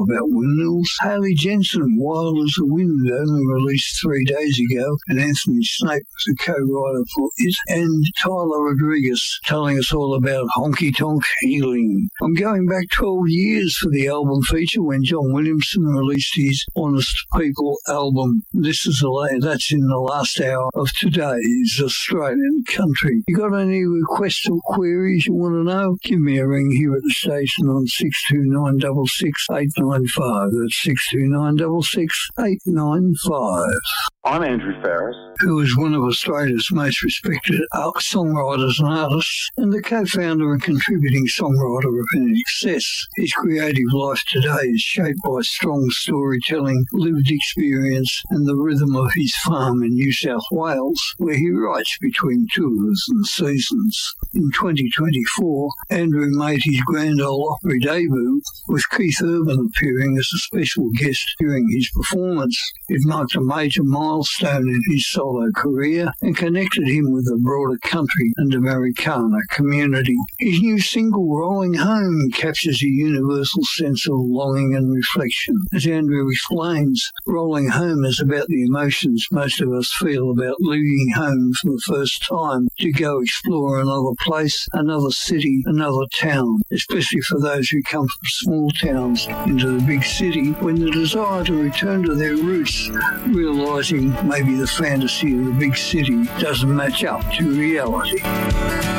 about windmills. Haley Jensen, Wild as the Wind, only released 3 days ago, and Anthony Snape was a co-writer for it, and Tyler Rodriguez telling us all about Honky Tonk Healing. I'm going back 12 years for the album feature when John Williamson released his Honest People album. That's in the last hour of today's Australian country. You got any requests or queries you want to know? Give me a ring here at the station on 62966 That's 62966 I'm Andrew Farris, who is one of Australia's most respected songwriters and artists, and the co-founder and contributing songwriter of In Excess. His creative life today is shaped by strong storytelling, lived experience, and the rhythm of his farm in New South Wales, where he writes between tours and seasons. In 2024, Andrew made his Grand Ole Opry debut, with Keith Urban appearing as a special guest during his performance. It marked a major milestone in his solo career and connected him with the broader country and Americana community. His new single, Rolling Home, captures a universal sense of longing and reflection. As Andrew explains, rolling home is about the emotions most of us feel about leaving home for the first time to go explore another place, another city, another town, especially for those who come from small towns into the big city, when the desire to return to their roots, realizing maybe the fantasy of the big city doesn't match up to reality.